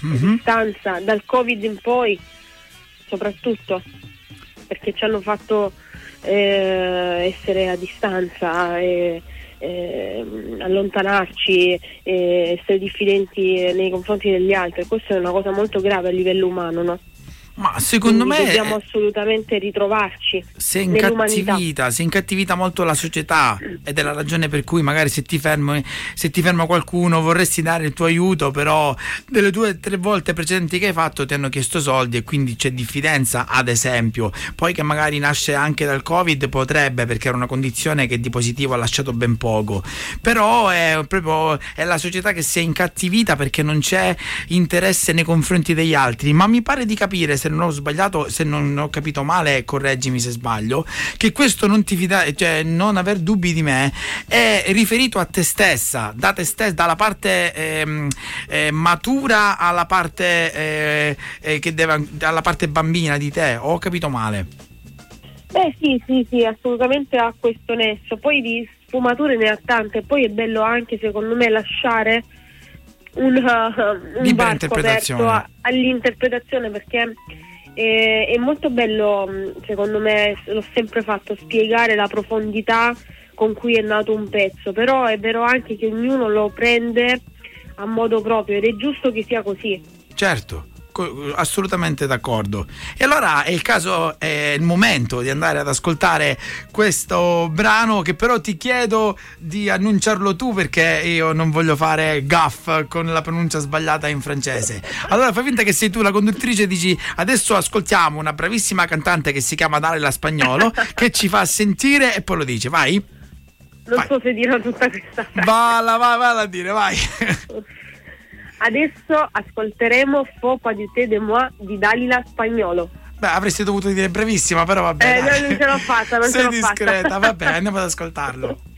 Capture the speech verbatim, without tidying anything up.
mm-hmm. distanza, dal Covid in poi soprattutto, perché ci hanno fatto eh, essere a distanza e eh, allontanarci e essere diffidenti nei confronti degli altri. Questa è una cosa molto grave a livello umano, no? Ma secondo Quindi me dobbiamo assolutamente ritrovarci si è nell'umanità. incattivita, si è incattivita molto la società, ed è la ragione per cui magari se ti fermo se ti ferma qualcuno vorresti dare il tuo aiuto, però delle due o tre volte precedenti che hai fatto ti hanno chiesto soldi e quindi c'è diffidenza, ad esempio. Poi che magari nasce anche dal Covid, potrebbe, perché era una condizione che di positivo ha lasciato ben poco, però è proprio è la società che si è incattivita perché non c'è interesse nei confronti degli altri. Ma mi pare di capire, se non ho sbagliato, se non ho capito male, correggimi se sbaglio, che questo non ti fida, cioè non aver dubbi di me, è riferito a te stessa, da te stessa, dalla parte eh, eh, matura alla parte eh, eh, che deve, alla parte bambina di te. Ho capito male? Beh sì, sì, sì, assolutamente ha questo nesso. Poi di sfumature ne ha tante, poi è bello anche secondo me lasciare un, uh, un varco aperto a, all'interpretazione, perché eh, è molto bello, secondo me, l'ho sempre fatto, spiegare la profondità con cui è nato un pezzo, però è vero anche che ognuno lo prende a modo proprio ed è giusto che sia così. Certo, assolutamente d'accordo. E allora è il caso, è il momento di andare ad ascoltare questo brano, che però ti chiedo di annunciarlo tu, perché io non voglio fare gaff con la pronuncia sbagliata in francese. Allora fai finta che sei tu la conduttrice e dici: adesso ascoltiamo una bravissima cantante che si chiama Dalila Spagnolo che ci fa sentire, e poi lo dice. Vai. Non vai. so se dirò tutta questa frase. Vala, va, va a dire, vai. Adesso ascolteremo Faut pas douter de moi di Dalila Spagnolo. Beh, avresti dovuto dire brevissima, però va bene. Eh, no, non ce l'ho fatta, non sei ce l'ho discreta, fatta. va bene, andiamo ad ascoltarlo.